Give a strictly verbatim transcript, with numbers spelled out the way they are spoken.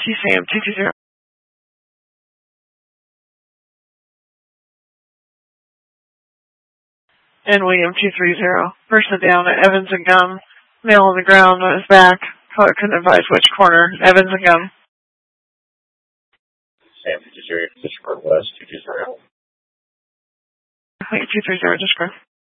T Sam two two zero. And William two three zero. Person down at Evans and Gum. Male on the ground on his back. Caller couldn't advise which corner. Evans and Gum. Sam two two zero, Discord West two two zero. William two three zero, Discord.